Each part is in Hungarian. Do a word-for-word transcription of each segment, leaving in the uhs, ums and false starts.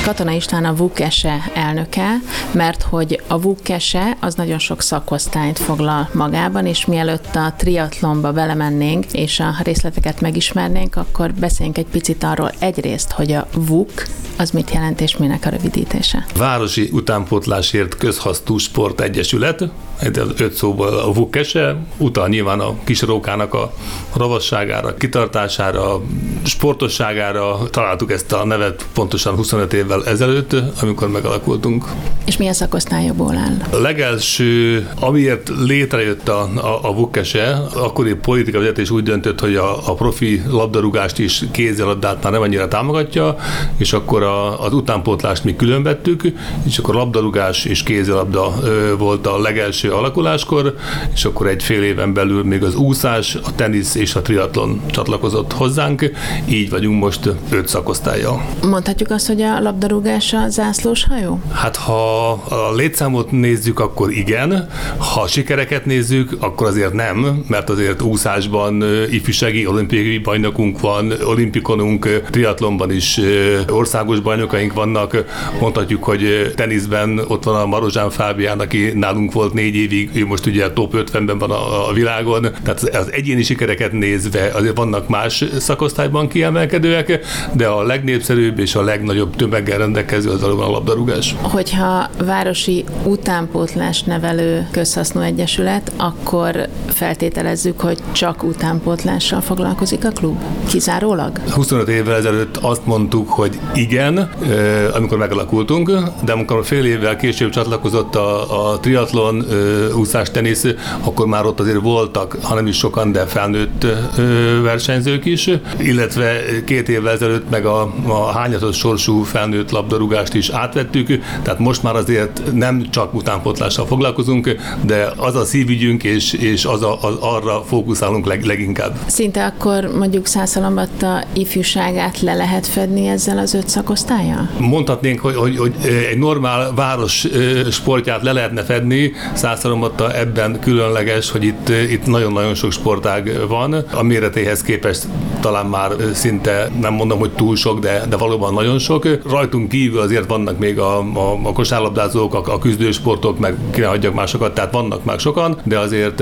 Katona István a VUK-ESE elnöke, mert hogy a VUK-ESE az nagyon sok szakosztályt foglal magában, és mielőtt a triatlonba belemennénk, és a részleteket megismernénk, akkor beszéljünk egy picit arról egyrészt, hogy a VUK az mit jelent, és minek a rövidítése. Városi Utánpótlásért Közhasznú Sport Egyesület, öt szóból a VUK-ESE, utal nyilván a Kisrókának a ravasságára, kitartására, sportosságára. Találtuk ezt a nevet pontosan huszonöt évvel ezelőtt, amikor megalakultunk. És milyen szakosztályokból áll? A legelső, amiért létrejött a, a, a VUK-ESE, akkori politikai vezetés úgy döntött, hogy a, a profi labdarúgást is, kézilabdát már nem annyira támogatja, és akkor a, az utánpótlást mi különvettük, és akkor labdarúgás és kézilabda ö, volt a legelső alakuláskor, és akkor egy fél éven belül még az úszás, a tenisz és a triatlon csatlakozott hozzánk, így vagyunk most öt szakosztállyal. Mondhatjuk azt, hogy a labdarúgás a zászlós hajó? Hát ha a létszámot nézzük, akkor igen, ha a sikereket nézzük, akkor azért nem, mert azért úszásban ifjúsági olimpiai bajnokunk van, olimpikonunk, triatlonban is országos bajnokaink vannak, mondhatjuk, hogy teniszben ott van a Marozsán Fábián, aki nálunk volt négy évig, ő most ugye top ötvenben van a, a világon, tehát az egyéni sikereket nézve azért vannak más szakosztályban kiemelkedőek, de a legnépszerűbb és a legnagyobb tömeggel rendelkező az valóban a labdarúgás. Hogyha városi utánpótlás nevelő közhasznú egyesület, akkor feltételezzük, hogy csak utánpótlással foglalkozik a klub? Kizárólag? huszonöt évvel ezelőtt azt mondtuk, hogy igen, amikor megalakultunk, de amikor fél évvel később csatlakozott a, a triatlon, úszás, tenisz, akkor már ott azért voltak, hanem is sokan, de felnőtt versenyzők is, illetve két évvel ezelőtt meg a, a hányatott sorsú felnőtt labdarúgást is átvettük, tehát most már azért nem csak utánpótlással foglalkozunk, de az a szívügyünk, és, és az a, az arra fókuszálunk leg, leginkább. Szinte akkor mondjuk Szászhalombatta ifjúságát le lehet fedni ezzel az öt szakosztállyal? Mondhatnénk, hogy, hogy, hogy egy normál város sportját le lehetne fedni, Szászhalombatta ebben különleges, hogy itt, itt nagyon-nagyon sok sportág van. A méretéhez képest talán már szinte nem mondom, hogy túl sok, de, de valóban nagyon sok. Rajtunk kívül azért vannak még a, a, a kosárlabdázók, a, a küzdősportok, meg ki ne hagyjak másokat, tehát vannak már sokan, de azért e,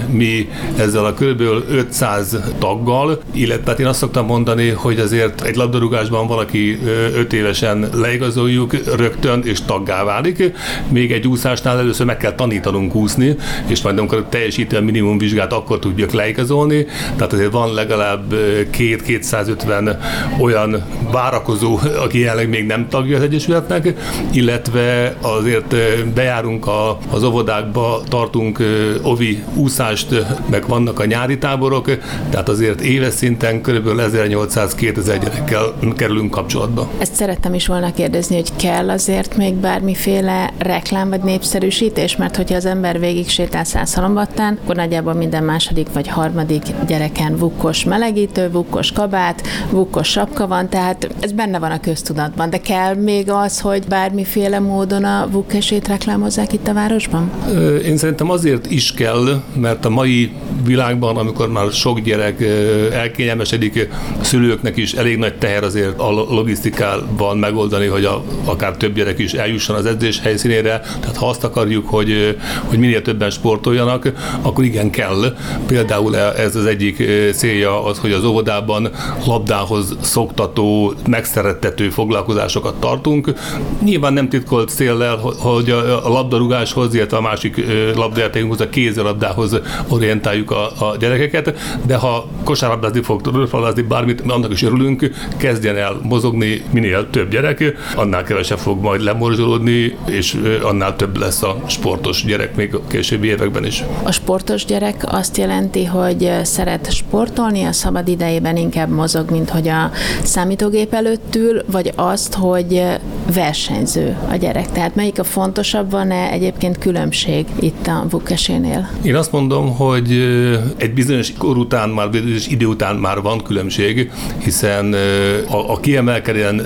mi ezzel a körülbelül ötszáz taggal, illetve én azt szoktam mondani, hogy azért egy labdarúgásban valaki öt évesen leigazoljuk rögtön, és taggá válik. Még egy úszásnál először meg kell tanítanunk úszni, és majd amikor teljesíti a minimum vizsgát, akkor tudjuk leigazolni. Tehát azért van legalább két-kétszázötven olyan várakozó, aki jelenleg még nem tagja az egyesületnek, illetve azért bejárunk a, az óvodákba, tartunk ovi úszást, meg vannak a nyári táborok, tehát azért éves szinten kb. ezernyolcszáz-kétezer gyerekkel kerülünk kapcsolatba. Ezt szerettem is volna kérdezni, hogy kell azért még bármiféle reklám vagy népszerűsítés, mert hogyha az ember végig sétál Szászhalombattán, akkor nagyjából minden második vagy harmadik gyereken vukkos melegítő, vukkos kabát, vukkos sapka van, tehát ez benne van a köztudatban, de kell még az, hogy bármiféle módon a VUK-esét reklámozzák itt a városban? Én szerintem azért is kell, mert a mai világban, amikor már sok gyerek elkényelmesedik, a szülőknek is elég nagy teher azért a logisztikában megoldani, hogy a, akár több gyerek is eljusson az edzés helyszínére, tehát ha azt akarjuk, hogy, hogy minél többen sportoljanak, akkor igen kell. Például ez az egyik célja az, hogy az óvodában labdához szoktató, megszerettető foglalkozásokat tartunk. Nyilván nem titkolt céllel, hogy a labdarúgáshoz, illetve a másik labdajátékunkhoz, a kézilabdához orientáljuk a, a gyerekeket, de ha kosárlabdázni fog, röplabdázni bármit, annak is örülünk, kezdjen el mozogni minél több gyerek, annál kevesebb fog majd lemorzsolódni, és annál több lesz a sportos gyerek még a későbbi években is. A sportos gyerek azt jelenti, hogy szeret sportolni, a szabad idejében inkább mozog, mint hogy a számítógép előtt ül, vagy azt, hogy versenyző a gyerek. Tehát melyik a fontosabb, van-e egyébként különbség itt a VUK-esénél? Én azt mondom, hogy egy bizonyos kor után, már bizonyos idő után már van különbség, hiszen a, a kiemelkedően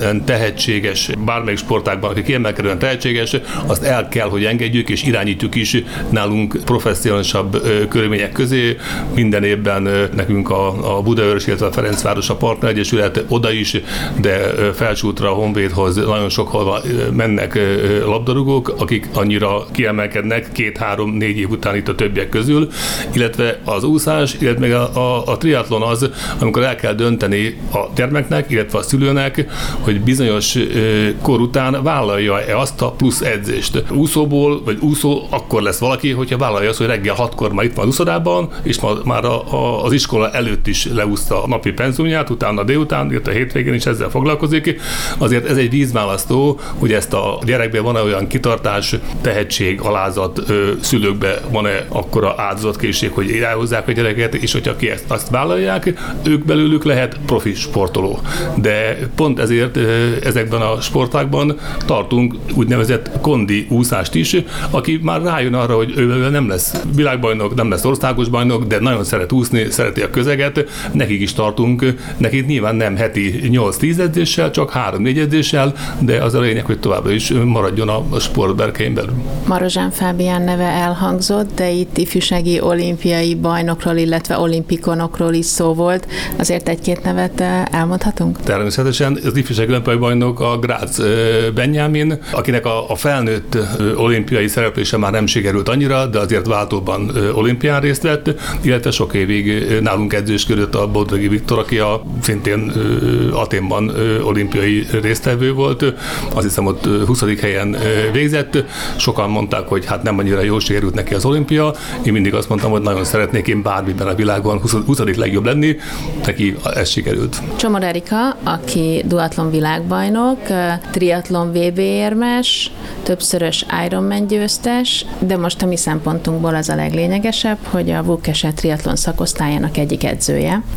kiemelkedően tehetséges, bármelyik sportágban, aki kiemelkedően tehetséges, azt el kell, hogy engedjük, és irányítjuk is nálunk professzionálisabb körülmények közé. Minden évben nekünk a, a Budaörs, illetve a Ferencváros a partneregyesület oda is, de Felsútra, a Honvédhoz nagyon sokhol mennek labdarúgók, akik annyira kiemelkednek két-három-négy év után itt a többiek közül, illetve az úszás, illetve meg a, a, a triatlon az, amikor el kell dönteni a gyermeknek, illetve a szülőnek, hogy bizonyos kor után vállalja-e azt a plusz edzést. Úszóból, vagy úszó akkor lesz valaki, hogyha vállalja azt, hogy reggel hatkor már itt van az úszodában, és ma, már a, a, az iskola előtt is leúszta a napi penzumját, utána délután, illetve a hétvégén is ezzel foglalkozik. Azért ez egy vízválasztó, hogy ezt a gyerekben van-e olyan kitartás, tehetség, alázat, szülőkben van-e akkora áldozatkészség, hogy irányhozzák a gyereket, és hogyha ki ezt azt vállalják, ők belőlük lehet profi sportoló. De pont ezért ezekben a sportákban tartunk úgynevezett kondi úszást is, aki már rájön arra, hogy ő nem lesz világbajnok, nem lesz országos bajnok, de nagyon szeret úszni, szereti a közeget, nekik is tartunk, nekik nyilván nem heti nyolc-tíz edzéssel, csak három-négy edzéssel, de az a lényeg, hogy továbbra is maradjon a sport berkein belül. Marozsán Fábián neve elhangzott, de itt ifjúsági olimpiai bajnokról, illetve olimpikonokról is szó volt. Azért egy-két nevet elmondhatunk? Természetesen az ifjúsági olimpiai bajnok a Grác Benjamin, akinek a, a felnőtt olimpiai szereplése már nem sikerült annyira, de azért váltóban olimpián részt vett, illetve sok évig nálunk edzősködött a Bodrogi Viktor, aki a szintén Athénban olimpiai résztvevő volt. Azt hiszem, ott huszadik helyen végzett. Sokan mondták, hogy hát nem annyira jól sikerült neki az olimpia. Én mindig azt mondtam, hogy nagyon szeretnék én bármiben a világon huszadik legjobb lenni. Neki ez sikerült. Csomor Erika, aki duatlon világbajnok, triatlon vé bé érmes, többszörös Ironman győztes, de most a mi szempontunkból az a leglényegesebb, hogy a Vukkese triatlon szakosztályának egyik edzője.